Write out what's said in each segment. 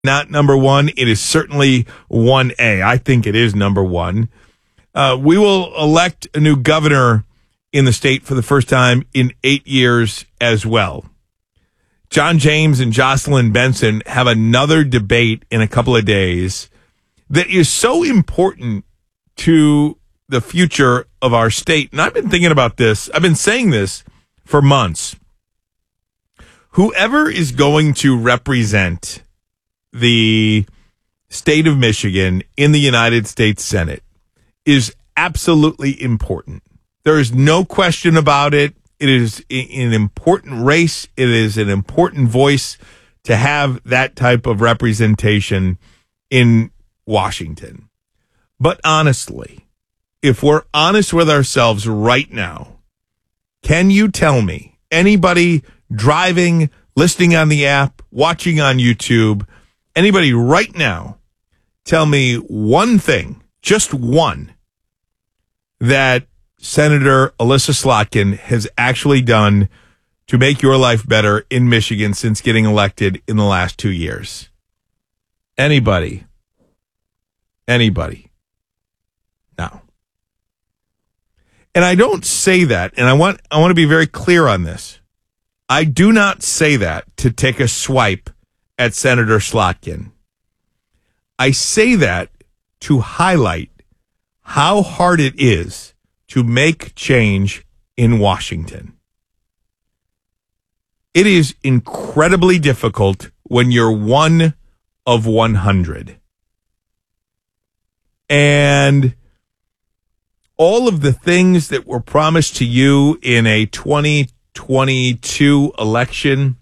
not number one. It is certainly 1A. I think it is number one. We will elect a new governor in the state for the first time in 8 years as well. John James and Jocelyn Benson have another debate in a couple of days that is so important to the future of our state. And I've been thinking about this. I've been saying this for months. Whoever is going to represent the state of Michigan in the United States Senate is absolutely important. There is no question about it. It is an important race. It is an important voice to have that type of representation in Washington. But honestly, if we're honest with ourselves right now, can you tell me, anybody driving, listening on the app, watching on YouTube, anybody right now, tell me one thing, just one, that Senator Elissa Slotkin has actually done to make your life better in Michigan since getting elected in the last 2 years? Anybody? Anybody? No. And I don't say that, and I want to be very clear on this. I do not say that to take a swipe at Senator Slotkin. I say that to highlight how hard it is to make change in Washington. It is incredibly difficult when you're one of 100. And all of the things that were promised to you in a 2022 election,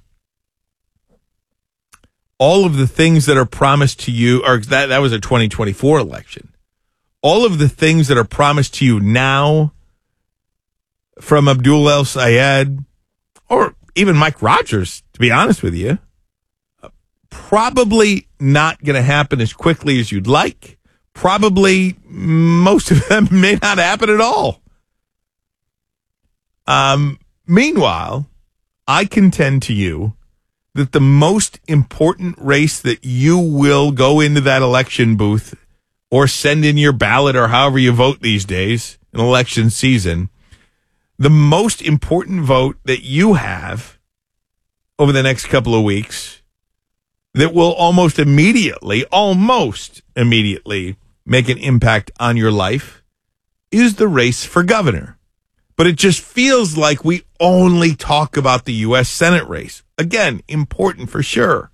all of the things that are promised to you, or that was a 2024 election, all of the things that are promised to you now from Abdul El-Sayed, or even Mike Rogers, to be honest with you, probably not going to happen as quickly as you'd like. Probably most of them may not happen at all. Meanwhile, I contend to you that the most important race that you will go into that election booth or send in your ballot or however you vote these days in election season, the most important vote that you have over the next couple of weeks that will almost immediately make an impact on your life is the race for governor. But it just feels like we only talk about the U.S. Senate race. Again, important for sure.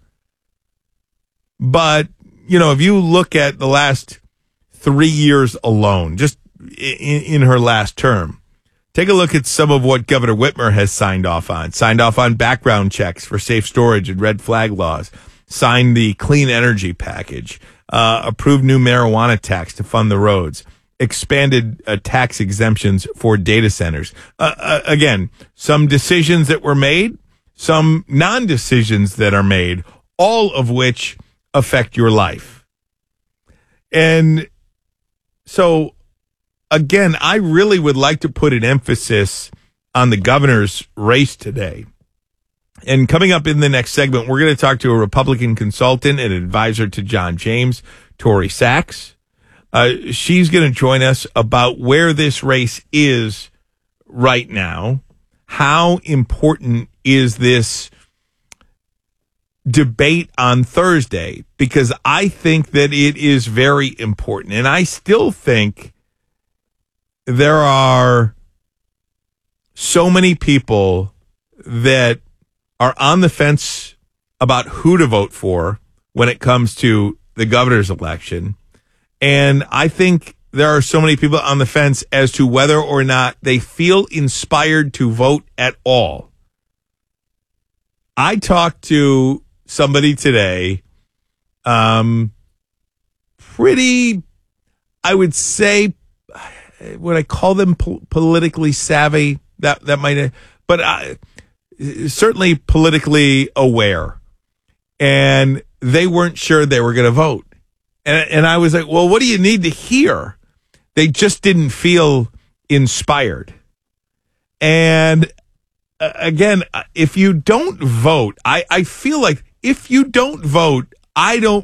But, if you look at the last 3 years alone, just in her last term, take a look at some of what Governor Whitmer has signed off on background checks for safe storage and red flag laws, signed the clean energy package, approved new marijuana tax to fund the roads, expanded tax exemptions for data centers. Again, some decisions that were made, some non-decisions that are made, all of which affect your life. And so, again, I really would like to put an emphasis on the governor's race today. And coming up in the next segment, we're going to talk to a Republican consultant and advisor to John James, Tori Sachs. She's going to join us about where this race is right now. How important is this debate on Thursday? Because I think that it is very important. And I still think there are so many people that are on the fence about who to vote for when it comes to the governor's election. And I think there are so many people on the fence as to whether or not they feel inspired to vote at all. I talked to somebody today, pretty, I would say, would I call them politically savvy? That might, but certainly politically aware. And they weren't sure they were going to vote. And I was like, well, what do you need to hear? They just didn't feel inspired. And again, if you don't vote, I feel like if you don't vote I don't